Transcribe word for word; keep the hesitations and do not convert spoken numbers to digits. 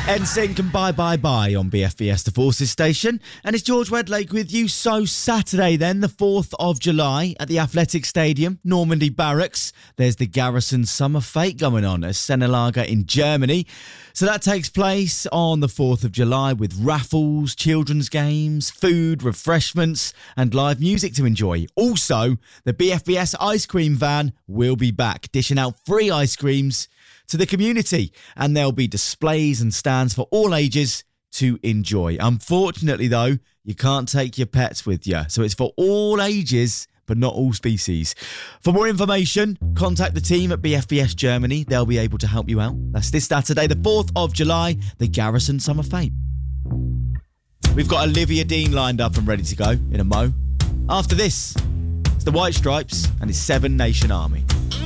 N Sync and Bye Bye Bye on B F B S The Forces station. And it's George Wedlake with you. So Saturday then, the fourth of July at the Athletic Stadium, Normandy Barracks. There's the Garrison Summer Fete going on at Sennelager in Germany. So that takes place on the fourth of July with raffles, children's games, food, refreshments and live music to enjoy. Also, the B F B S ice cream van will be back, dishing out free ice creams to the community, and there'll be displays and stands for all ages to enjoy. Unfortunately though, you can't take your pets with you, so it's for all ages but not all species. For more information, contact the team at B F B S Germany. They'll be able to help you out. That's this Saturday, the fourth of July, the Garrison Summer Fete. We've got Olivia Dean lined up and ready to go in a mo. After this, it's the White Stripes and his Seven Nation Army.